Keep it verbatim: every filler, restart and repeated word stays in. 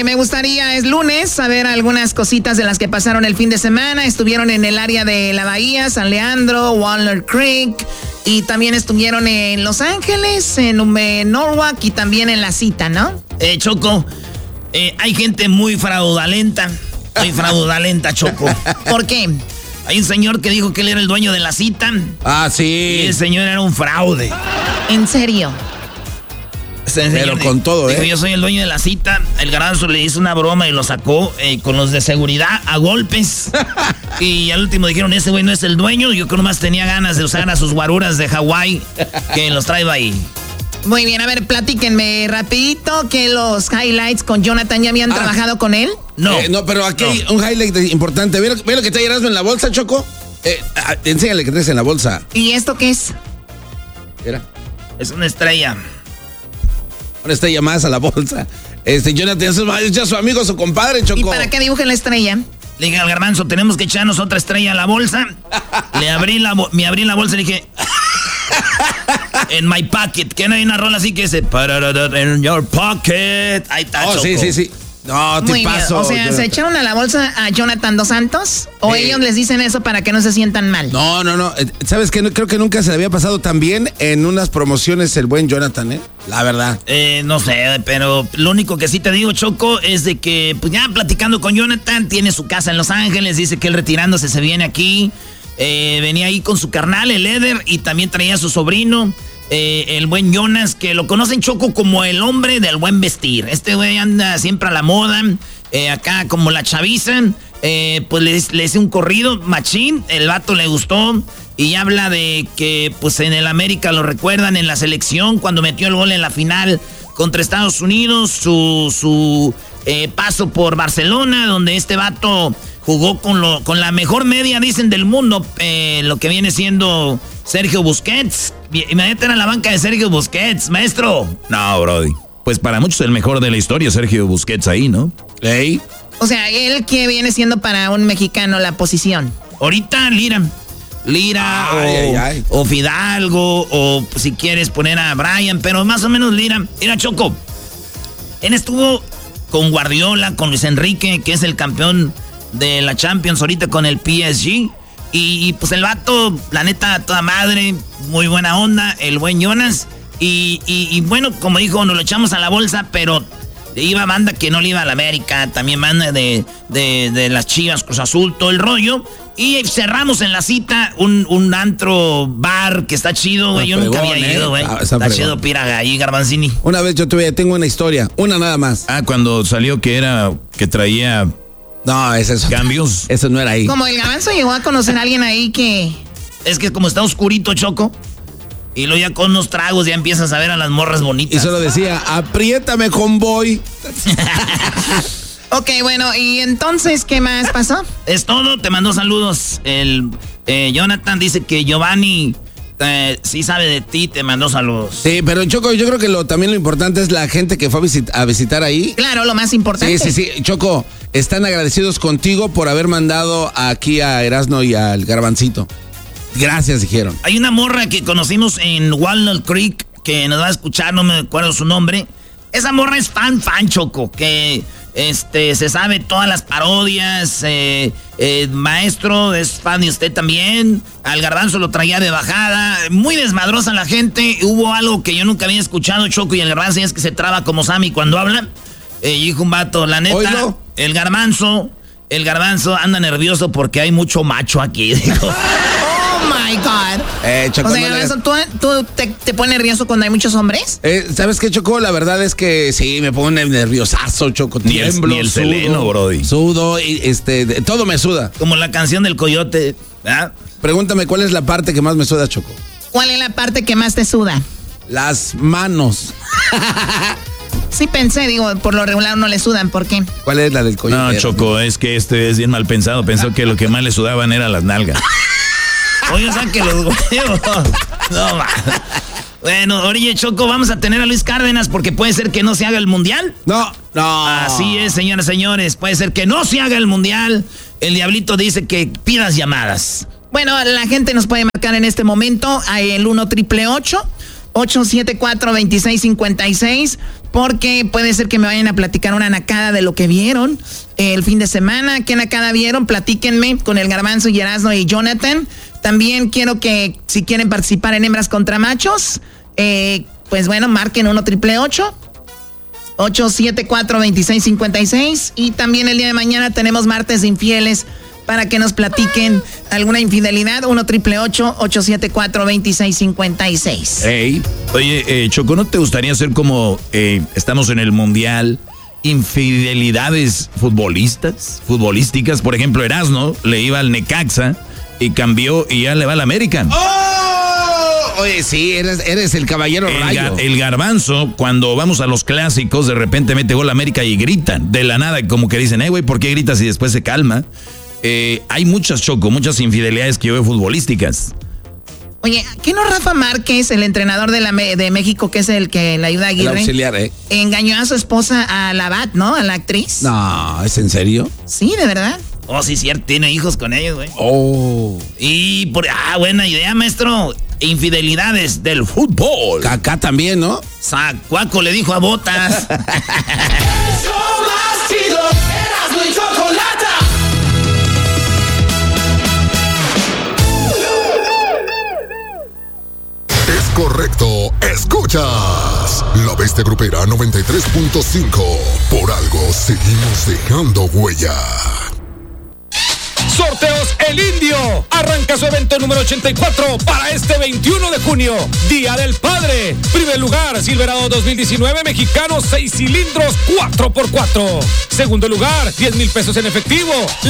que me gustaría es lunes, saber algunas cositas de las que pasaron el fin de semana. Estuvieron en el área de la Bahía, San Leandro, Walnut Creek, y también estuvieron en Los Ángeles, en, en Norwalk y también en La Cita, ¿no? Eh, Choco, eh, hay gente muy fraudulenta, muy fraudulenta, Choco. ¿Por qué? Hay un señor que dijo que él era el dueño de La Cita. Ah, sí. Y el señor era un fraude. ¿En serio? Pero con todo, dijo, ¿eh? Yo soy el dueño de La Cita. El Garbanzo le hizo una broma y lo sacó eh, con los de seguridad a golpes. Y al último dijeron, ese güey no es el dueño. Yo creo que nomás tenía ganas de usar a sus guaruras de Hawái, que los traigo ahí. Muy bien, a ver, platíquenme rapidito que los highlights con Jonathan ya habían ah. trabajado con él. No. Eh, no, pero aquí no. hay un highlight importante. ¿Ve lo, ve lo que trae Erasmo en la bolsa, Choco? Eh, ah, enséñale que traes en la bolsa. ¿Y esto qué es? Mira. Es una estrella. Una estrella más a la bolsa. Este, Jonathan, es ya su amigo, su compadre, Choco. ¿Y para qué dibujen la estrella? Le dije al Garbanzo, tenemos que echarnos otra estrella a la bolsa. Le abrí la, me abrí la bolsa y le dije... En my pocket, que no hay una rola así que dice in your pocket. Ahí está, oh, Choco. sí, sí, sí. No, te Muy paso. Bien. O sea, Jonathan. ¿se echaron a la bolsa a Jonathan Dos Santos? ¿O eh, ellos les dicen eso para que no se sientan mal? No, no, no. ¿Sabes qué? Creo que nunca se le había pasado tan bien en unas promociones el buen Jonathan, ¿eh? La verdad. Eh, no sé, pero lo único que sí te digo, Choco, es de que, pues ya platicando con Jonathan, tiene su casa en Los Ángeles, dice que él retirándose se viene aquí. Eh, venía ahí con su carnal, el Eder, y también traía a su sobrino. Eh, el buen Jonas, que lo conocen, Choco, como el hombre del buen vestir. Este güey anda siempre a la moda, eh, acá como la chaviza. Eh, pues le, le hice un corrido machín, el vato le gustó. Y habla de que pues en el América lo recuerdan en la selección cuando metió el gol en la final contra Estados Unidos. Su, su eh, paso por Barcelona, donde este vato jugó con, lo, con la mejor media, dicen, del mundo. Eh, lo que viene siendo Sergio Busquets. Imagínate en la banca de Sergio Busquets, maestro. No, brody. Pues para muchos el mejor de la historia, Sergio Busquets ahí, ¿no? Ey. O sea, él que viene siendo para un mexicano la posición. Ahorita Lira. Lira ay, o, ay, ay. o Fidalgo o si quieres poner a Brian, pero más o menos Lira. Mira, Choco. Él estuvo con Guardiola, con Luis Enrique, que es el campeón de la Champions ahorita con el P S G. Y, y pues el vato, la neta, toda madre, muy buena onda, el buen Jonas. Y, y, y bueno, como dijo, nos lo echamos a la bolsa, pero iba banda que no le iba a la América, también banda de, de, de las Chivas, Cruz Azul, todo el rollo. Y cerramos en La Cita un, un antro bar que está chido, güey. Yo nunca había ido, güey. Ah, está está chido, pira ahí, Garbanzini. Una vez yo tuve, tengo una historia, una nada más. Ah, cuando salió que era, que traía... No, es eso. Cambios. Eso no era ahí. Como el Garbanzo llegó a conocer a alguien ahí que... Es que como está oscurito, Choco, y luego ya con unos tragos ya empiezas a ver a las morras bonitas. Y solo decía, apriétame, convoy. Ok, bueno, ¿y entonces qué más pasó? Es todo, te mandó saludos. El eh, Jonathan dice que Giovanni eh, sí sabe de ti, te mandó saludos. Sí, pero Choco, yo creo que lo, también lo importante es la gente que fue a, visit, a visitar ahí. Claro, lo más importante. Sí, sí, sí. Choco, están agradecidos contigo por haber mandado aquí a Erasmo y al Garbancito. Gracias, dijeron. Hay una morra que conocimos en Walnut Creek que nos va a escuchar, no me acuerdo su nombre. Esa morra es fan, fan, Choco, que este se sabe todas las parodias. Eh, eh, maestro, es fan de usted también. Al Garbanzo lo traía de bajada. Muy desmadrosa la gente. Hubo algo que yo nunca había escuchado, Choco, y el Garbanzo es que se traba como Sammy cuando habla. Eh, dijo un vato, la neta, ¿Oílo? el Garbanzo, el Garbanzo anda nervioso porque hay mucho macho aquí, dijo. Oh my God. Eh, Choco, o sea, no le- Garbanzo, ¿tú, tú te, te pones nervioso cuando hay muchos hombres? Eh, ¿Sabes qué, Choco? La verdad es que sí, me pone nerviosazo, Choco. Ni el- Tiemblo, ni el sudo, seleno, brody. Sudo, y este, de- todo me suda. Como la canción del coyote, ¿verdad? Pregúntame cuál es la parte que más me suda, Choco. ¿Cuál es la parte que más te suda? Las manos. Sí pensé, digo, por lo regular no le sudan, ¿por qué? ¿Cuál es la del coyote? No, Choco, es que este es bien mal pensado. Pensó que lo que más le sudaban eran las nalgas. Oye, o sea que los huevos. No, ma. Bueno, oye, Choco, vamos a tener a Luis Cárdenas porque puede ser que no se haga el mundial. No, no. Así es, señoras y señores. Puede ser que no se haga el mundial. El Diablito dice que pidas llamadas. Bueno, la gente nos puede marcar en este momento a el uno triple ocho, ocho siete cuatro, dos seis cinco seis. porque puede ser que me vayan a platicar una nacada de lo que vieron el fin de semana. ¿Qué nacada vieron? Platíquenme con el Garbanzo y Erasno y Jonathan. También quiero que si quieren participar en Hembras contra Machos, eh, pues bueno, marquen uno triple ocho, ocho siete cuatro, dos seis cinco seis. Y también el día de mañana tenemos Martes de Infieles para que nos platiquen alguna infidelidad. uno triple ocho, ocho siete cuatro, dos seis cinco seis. Hey, oye, eh, Choco, ¿no te gustaría ser como eh, estamos en el Mundial? Infidelidades futbolistas, futbolísticas. Por ejemplo, Erasno le iba al Necaxa y cambió y ya le va al América. ¡Oh! Oye, sí, eres, eres el caballero el, rayo. Ga, el Garbanzo, cuando vamos a los clásicos, de repente mete gol a América y gritan. De la nada, como que dicen, eh, güey, ¿por qué gritas? Y después se calma. Eh, hay muchas, Choco, muchas infidelidades que yo veo futbolísticas. Oye, ¿qué no Rafa Márquez, el entrenador de, la, de México, que es el que le ayuda a Aguirre? El auxiliar, ¿eh? Engañó a su esposa, a la Bat, ¿no? A la actriz. No, ¿es en serio? Sí, de verdad. Oh, sí, cierto, tiene hijos con ellos, güey. Oh. Y por... Ah, buena idea, maestro. Infidelidades del fútbol. Acá también, ¿no? Sacuaco le dijo a Botas. Correcto, escuchas La Bestia Grupera noventa y tres punto cinco. Por algo seguimos dejando huella. Sorteos El Indio arranca su evento número ochenta y cuatro para este veintiuno de junio, Día del Padre. Primer lugar, Silverado dos mil diecinueve mexicano, seis cilindros, cuatro por cuatro. Segundo lugar, diez mil pesos en efectivo.